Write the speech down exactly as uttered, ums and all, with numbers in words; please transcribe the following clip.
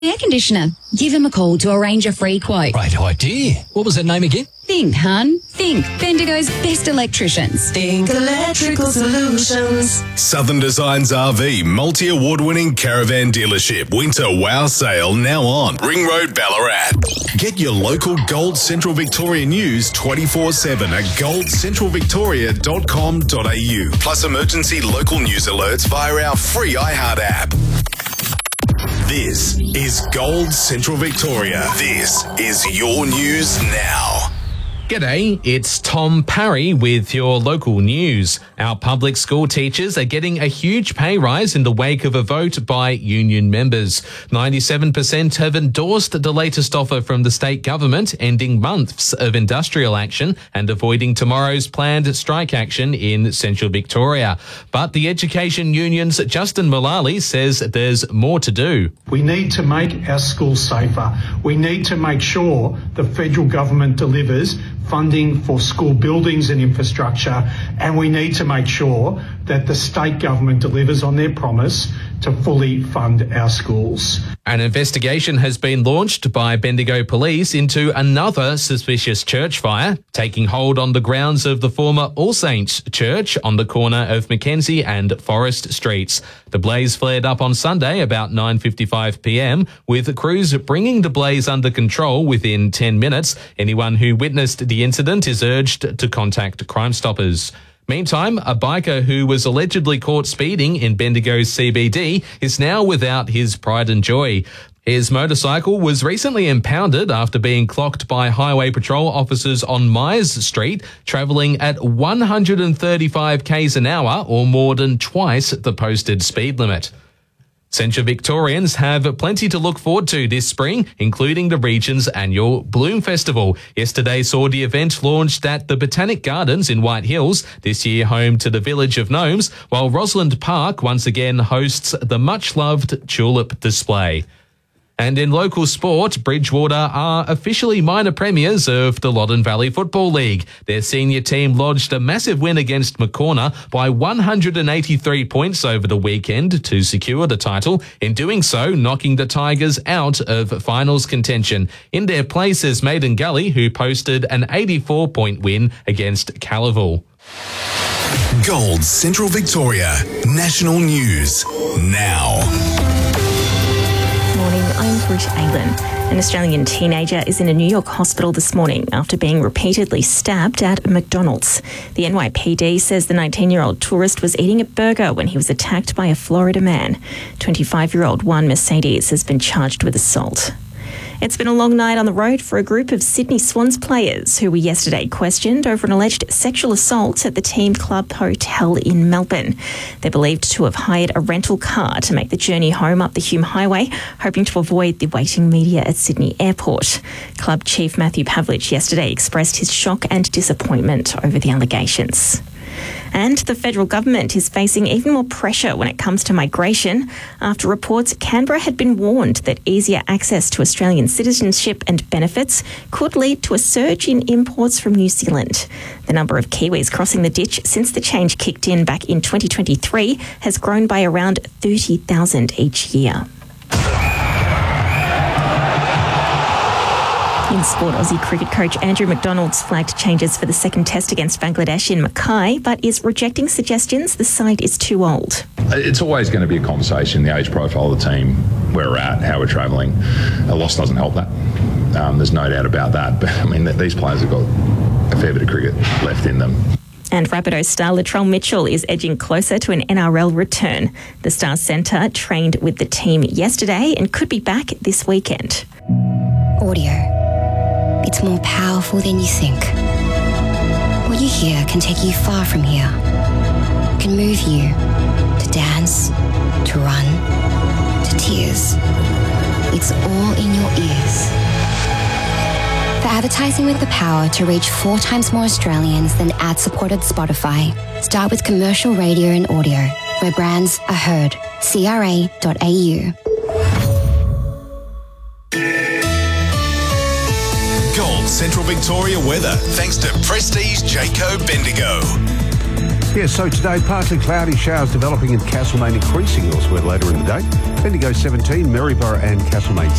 Air conditioner. Give him a call to arrange a free quote. Great idea. What was that name again? Think, hun. Think. Bendigo's best electricians. Think Electrical Solutions. Southern Designs R V multi-award-winning caravan dealership winter wow sale now on Ring Road, Ballarat. Get your local Gold Central Victoria news twenty-four seven at gold central victoria dot com dot a u. Plus emergency local news alerts via our free iHeart app. This is Gold Central Victoria. This is your news now. G'day, it's Tom Parry with your local news. Our public school teachers are getting a huge pay rise in the wake of a vote by union members. ninety-seven percent have endorsed the latest offer from the state government, ending months of industrial action and avoiding tomorrow's planned strike action in central Victoria. But the education union's Justin Mullally says there's more to do. We need to make our schools safer. We need to make sure the federal government delivers funding for school buildings and infrastructure, and we need to make sure that the state government delivers on their promise to fully fund our schools. An investigation has been launched by Bendigo Police into another suspicious church fire, taking hold on the grounds of the former All Saints Church on the corner of Mackenzie and Forest Streets. The blaze flared up on Sunday about nine fifty-five p m, with crews bringing the blaze under control within ten minutes. Anyone who witnessed the incident is urged to contact Crime Stoppers. Meantime, a biker who was allegedly caught speeding in Bendigo's C B D is now without his pride and joy. His motorcycle was recently impounded after being clocked by Highway Patrol officers on Myers Street, travelling at one hundred thirty-five k's an hour, or more than twice the posted speed limit. Central Victorians have plenty to look forward to this spring, including the region's annual Bloom Festival. Yesterday saw the event launched at the Botanic Gardens in White Hills, this year home to the Village of Gnomes, while Rosalind Park once again hosts the much-loved Tulip Display. And in local sport, Bridgewater are officially minor premiers of the Loddon Valley Football League. Their senior team lodged a massive win against Maccorner by one hundred eighty-three points over the weekend to secure the title, in doing so knocking the Tigers out of finals contention. In their place is Maiden Gully, who posted an eighty-four point win against Callaville. Gold Central Victoria National News now. Morning, I'm Ruth Aylen. An Australian teenager is in a New York hospital this morning after being repeatedly stabbed at a McDonald's. The N Y P D says the nineteen-year-old tourist was eating a burger when he was attacked by a Florida man. twenty-five-year-old Juan Mercedes has been charged with assault. It's been a long night on the road for a group of Sydney Swans players who were yesterday questioned over an alleged sexual assault at the Team Club Hotel in Melbourne. They're believed to have hired a rental car to make the journey home up the Hume Highway, hoping to avoid the waiting media at Sydney Airport. Club Chief Matthew Pavlich yesterday expressed his shock and disappointment over the allegations. And the federal government is facing even more pressure when it comes to migration after reports Canberra had been warned that easier access to Australian citizenship and benefits could lead to a surge in imports from New Zealand. The number of Kiwis crossing the ditch since the change kicked in back in twenty twenty-three has grown by around thirty thousand each year. In sport, Aussie cricket coach Andrew McDonald's flagged changes for the second test against Bangladesh in Mackay, but is rejecting suggestions the side is too old. It's always going to be a conversation, the age profile of the team, where we're at, how we're travelling. A loss doesn't help that. Um, there's no doubt about that. But, I mean, these players have got a fair bit of cricket left in them. And Rabbitohs star Latrell Mitchell is edging closer to an N R L return. The Stars centre trained with the team yesterday and could be back this weekend. Audio. It's more powerful than you think. What you hear can take you far from here. It can move you to dance, to run, to tears. It's all in your ears. For advertising with the power to reach four times more Australians than ad-supported Spotify, start with commercial radio and audio, where brands are heard. C R A dot A U. Gold Central Victoria weather, thanks to Prestige Jayco Bendigo. Yes, so today, partly cloudy, showers developing in Castlemaine, increasing elsewhere later in the day. Bendigo seventeen, Maryborough and Castlemaine